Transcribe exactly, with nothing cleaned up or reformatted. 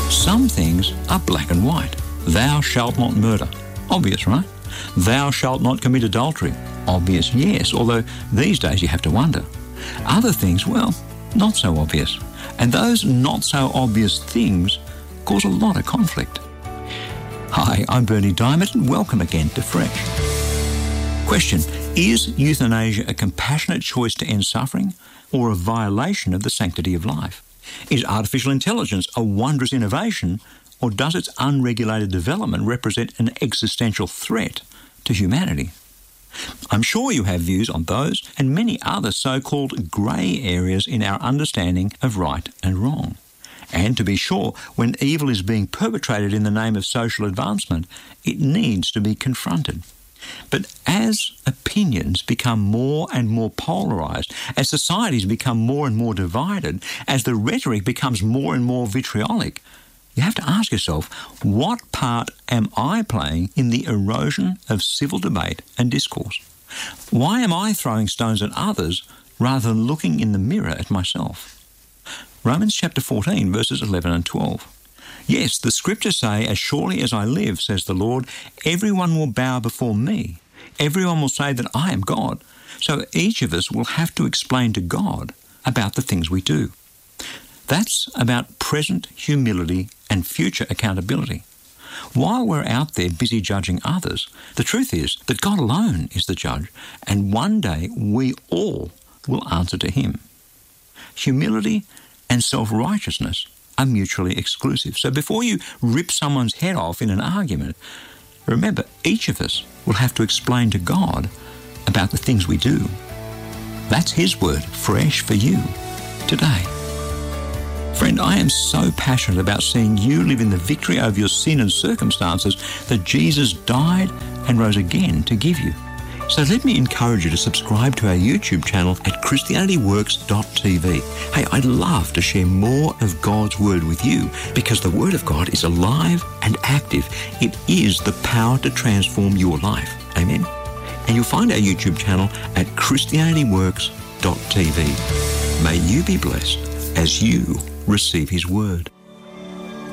Some things are black and white. Thou shalt not murder. Obvious, right? Thou shalt not commit adultery. Obvious, yes, although these days you have to wonder. Other things, well, not so obvious. And those not so obvious things cause a lot of conflict. Hi, I'm Bernie Diamond and welcome again to Fresh. Question: is euthanasia a compassionate choice to end suffering or a violation of the sanctity of life? Is artificial intelligence a wondrous innovation, or does its unregulated development represent an existential threat to humanity? I'm sure you have views on those and many other so-called grey areas in our understanding of right and wrong. And to be sure, when evil is being perpetrated in the name of social advancement, it needs to be confronted. But as opinions become more and more polarised, as societies become more and more divided, as the rhetoric becomes more and more vitriolic, you have to ask yourself, what part am I playing in the erosion of civil debate and discourse? Why am I throwing stones at others rather than looking in the mirror at myself? Romans chapter fourteen, verses eleven and twelve. Yes, the scriptures say, as surely as I live, says the Lord, everyone will bow before me. Everyone will say that I am God. So each of us will have to explain to God about the things we do. That's about present humility and future accountability. While we're out there busy judging others, the truth is that God alone is the judge, and one day we all will answer to him. Humility and self-righteousness are mutually exclusive. So before you rip someone's head off in an argument, remember, each of us will have to explain to God about the things we do. That's his word, fresh for you today. Friend, I am so passionate about seeing you live in the victory over your sin and circumstances that Jesus died and rose again to give you. So let me encourage you to subscribe to our YouTube channel at Christianity Works dot T V. Hey, I'd love to share more of God's Word with you because the Word of God is alive and active. It is the power to transform your life. Amen? And you'll find our YouTube channel at Christianity Works dot T V. May you be blessed as you receive His Word.